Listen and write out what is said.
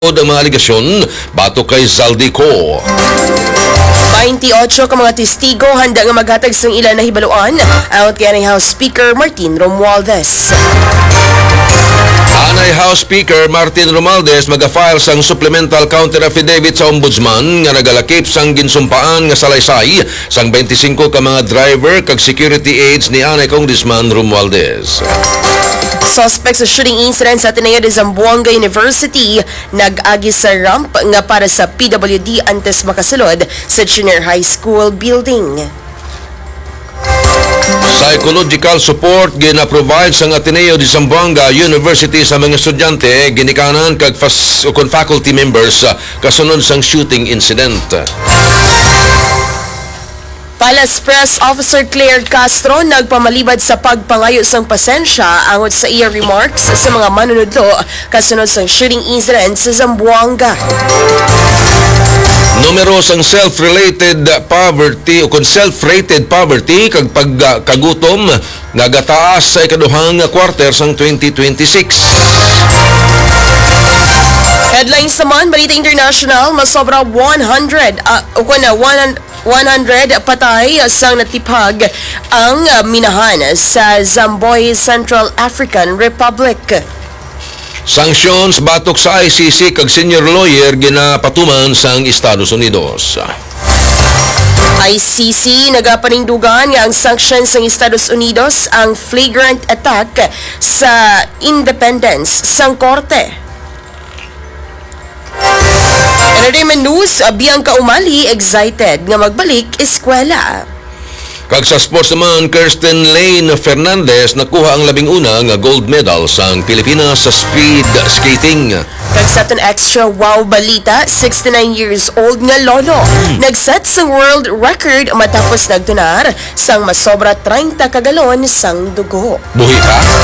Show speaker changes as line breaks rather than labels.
ang mga aligasyon bato kay Zaldico.
28 ka mga testigo handa nga maghatag sa ilan na hibaluan out kay anay House Speaker Martin Romualdez.
Anay House Speaker Martin Romualdez mag-file sang supplemental counter affidavit sa ombudsman nga nagalakip sang ginsumpaan nga salaysay sang 25 ka mga driver kag security aides ni anay Congressman Romualdez.
Suspect sa shooting incident sa Ateneo de Zamboanga University nag-agi sa ramp nga para sa PWD antes makasulod sa Junior High School building.
Psychological support gina-provide sa Ateneo de Zamboanga University sa mga estudyante ginikanan kag faculty members kasunod sang shooting incident.
Palas Press Officer Claire Castro nagpamalibad sa pagpangayo sang pasensya angot sa iya remarks sa mga manunodlo kasunod sang shooting incident sa Zamboanga.
Numero sang self-related poverty o kung self-rated poverty kag pagkagutom nagataas sa ikaduhang quarter sang 2026.
Headlines naman, Balita International, masobra 100 patay sang natipag ang minahan sa Zamboanga Central African Republic.
Sanctions batok sa ICC kag senior lawyer ginapatuman sang Estados Unidos.
ICC nagapanindugan nga ang sanctions ng Estados Unidos ang flagrant attack sa independence sang korte. Entertainment news, Bianca Umali excited nga magbalik eskwela.
Kag sa sports naman, Kirsten Lane Fernandez nakuha ang 11 nga gold medal sang Pilipinas sa speed skating.
Kag sa aton extra wow balita, 69 years old nga lolo. Nagset sang world record matapos nagtunar sang masobra 30 kagalon sang dugo.
Buhi ka?